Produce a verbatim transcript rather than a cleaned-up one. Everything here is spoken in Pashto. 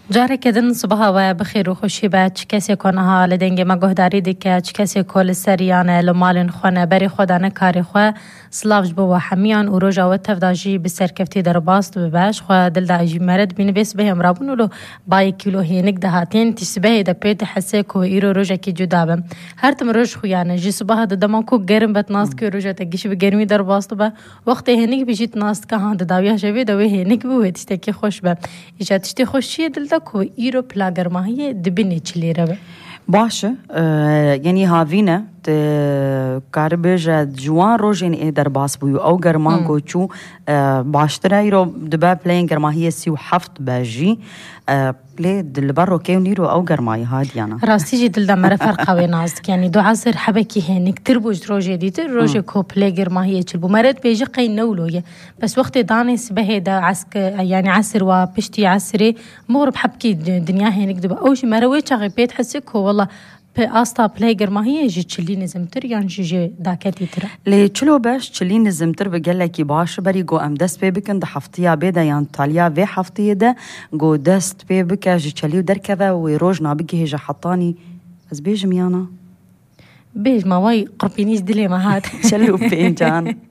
جاره کدن صبح و بخیر و خوشی به چه کسی کنها لدنگ ما گهداری دی که چه کسی کل سریانه لمالن خونه بری خودانه کاری خواه سلاوش بو حمیان و روژا و تفداجی بسرکفتی در باست بباش خواه دل دا اجی مرد بینی بیس به هم رابون ولو بای کیلو هینک دهاتین تشبه دا پیت حسه که ایرو روژا کی جدا بم هر تم روژ خویانه جی صبح دا دمان کو گرم بت ناست که روژا تگیش به گرمی در باست با وقت هینک بیشید ناست که هان دا داویه شوی دا وی هینک بو تشته کی خوش به ایجا تشته خوشی دل دا کو ایرو پلاگر ماهی دبینی چلی رو باشه یعنی هاوینه کاربج جوان روزین ای در باس بوی او گرما گوچو باشتره ایرو دبا پلین گرماهی سی و هفت باجی پلی دل برو کیو نیرو او گرمای هادیانا راستی جی دل دمره فرق وی ناست یعنی دو عصر حبکی هنک تر بوج روزی دیتر روز کو پلی گرماهی چل بو مرد بیجی قی نولویه بس وقت دانس به دا عسك يعني عصر و پشتی عصری مغرب حبکی دنیا هنک دبا اوش مروی چاقی پیت حسک والله آستا پلیگر ماهی جی چلی نزمتر یعنی جی داکتی تر لی چلو باش چلی نزمتر بگله کی باش بری گو ام دست پی بکن ده هفتیا بیده یان تالیا و هفتیه ده گو دست پی بکه جی چلیو درکوه و روز نابگی هجا حطانی از بیجم یانا بیج ما وای قربینیش دلی ما هات چلو پینجان